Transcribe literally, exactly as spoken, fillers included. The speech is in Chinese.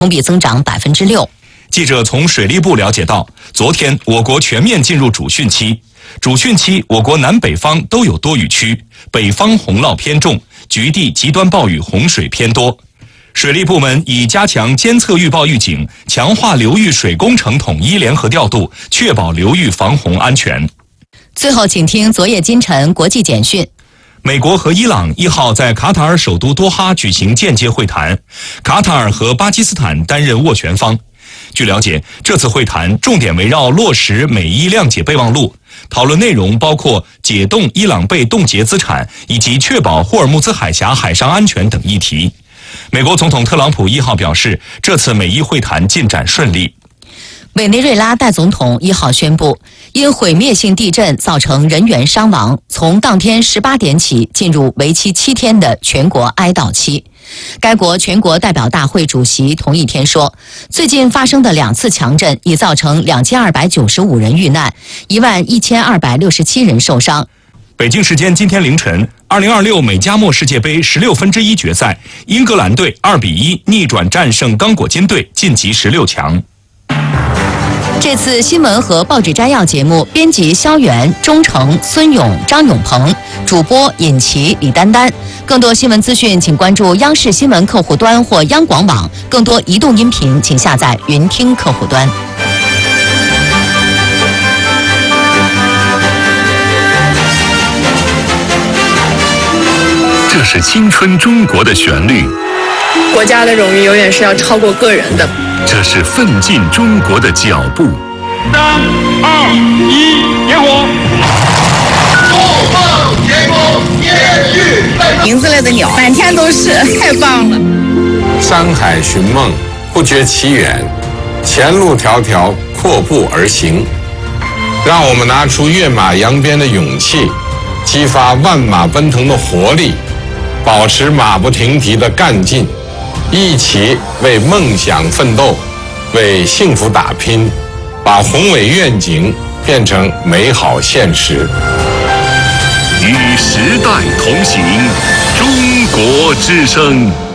同比增长百分之六。 记者从水利部了解到，昨天我国全面进入主汛期。主汛期，我国南北方都有多雨区，北方洪涝偏重，局地极端暴雨洪水偏多。水利部门已加强监测预报预警，强化流域水工程统一联合调度，确保流域防洪安全。 最后，请听昨夜今晨国际简讯。 美国和伊朗一号在卡塔尔首都多哈举行间接会谈，卡塔尔和巴基斯坦担任斡旋方。据了解，这次会谈重点围绕落实美伊谅解备忘录，讨论内容包括解冻伊朗被冻结资产以及确保霍尔木兹海峡海上安全等议题。美国总统特朗普一号表示，这次美伊会谈进展顺利。 委内瑞拉代总统一号宣布，因毁灭性地震造成人员伤亡，从当天十八点起进入为期七天的全国哀悼期。该国全国代表大会主席同一天说，最近发生的两次强震已造成两千二百九十五人遇难，一万一千二百六十七人受伤。 北京时间今天凌晨，二零二六美加墨世界杯十六分之一决赛，英格兰队二比一逆转战胜刚果金队，晋级十六强。 这次新闻和报纸摘要节目，编辑肖元、钟诚、孙勇、张永鹏，主播尹奇、李丹丹。更多新闻资讯，请关注央视新闻客户端或央广网。更多移动音频，请下载云听客户端。 这是青春中国的旋律， 国家的荣誉永远是要超过个人的。 这是奋进中国的脚步。 三二一，点火！ 怒放天空，天域名字类的鸟满天都是，太棒了！ 山海寻梦，不觉其远；前路迢迢，阔步而行。让我们拿出跃马扬鞭的勇气，激发万马奔腾的活力，保持马不停蹄的干劲，一起为梦想奋斗，为幸福打拼，把宏伟愿景变成美好现实。 与时代同行，中国之声。